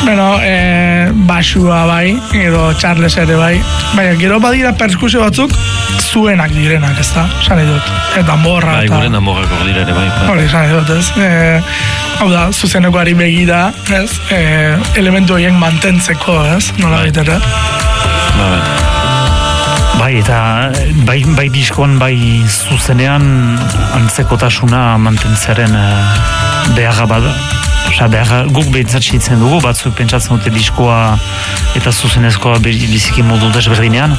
Bueno, basua bai, edo Charles ere bai. Baina, gero badira perskusio batzuk zuenak direnak, ez da? Sane dut. Eta morra. Bai, gure namorrako dira ere bai. Hori, sane dut, ez? Hau da, zuzenekoari begira, ez? Elementu horiek mantentzeko, ez? Nola bitere? Bai, eta bai diskoan, bai zuzenean antzekotasuna mantentzearen beharra bada. Guk behintzatxitzen dugu, batzuk pentsatzen dute diskoa eta zuzenezkoa biziki modu desberdinean.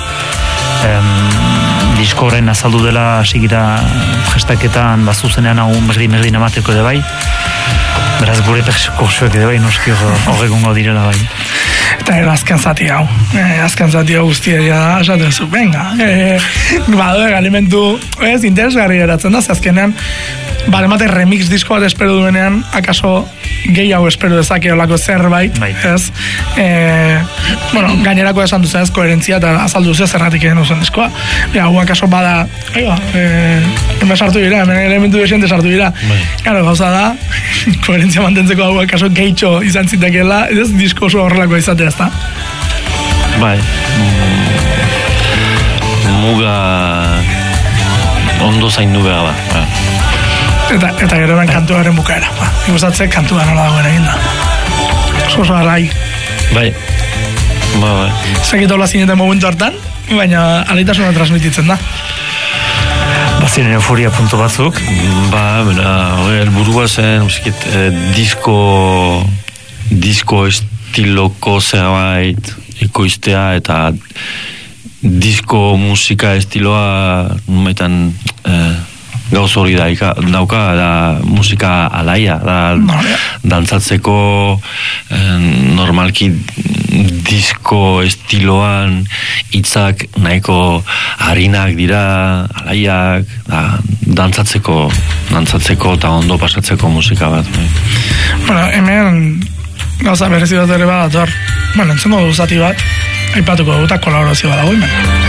Disko horrein azaldu dela asigira prestaketan zuzenean hau merdin amateko ere bai. Beraz gure perkursioak ere bai, noski horregungo direla bai. Eta azken zati hau guztia da, esatezu, venga. Elementu, ez, interesgarri geratzen da, azkenean, emate remix disko bat espero duenean, akaso gehiago espero dezake olako zerbait, ez? Gainerako esan duzen ez, koherentzia eta azaldu duzen zerratik egin duzen diskoa. Hau akaso bada, hemen sartu dira, hemen elementu desente sartu dira. Garo, gauza da, koherentzia mantentzeko hau akaso gehitxo izan zitekeela, ez disko oso horrelako izatea, ez da? Bai, muga ondo zaindu behar da. Eta gero ben kantuaren bukaera. Ikustatze kantua nola dagoen egin da. Oso arai. Bai. Zekit hola zineten momentu hartan, baina alaitasuna transmititzen da. Baziren euforia puntu batzuk. Helburua zen, disko estiloko zerbait ekoiztea eta disko musika estiloa numaitan gauz hori dauka da musika alaia da dantzatzeko normalki disko estiloan hitzak nahiko harinak dira, alaiak dantzatzeko eta ondo pasatzeko musika bat. Hemen gauza berezi bat ere badator. Entzungo duzati bat, aipatuko dugu eta kolaborazioa dago hemen.